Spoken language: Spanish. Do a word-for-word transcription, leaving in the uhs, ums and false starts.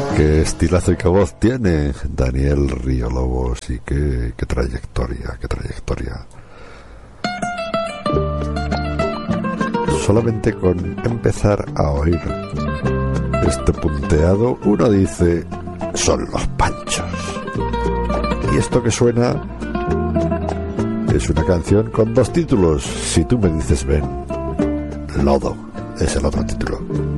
Qué estilazo y qué voz tiene Daniel Río Lobos, y qué, qué trayectoria, qué trayectoria. Solamente con empezar a oír este punteado, uno dice, son los Panchos. Y esto que suena es una canción con dos títulos. Si tú me dices ven, Lodo es el otro título.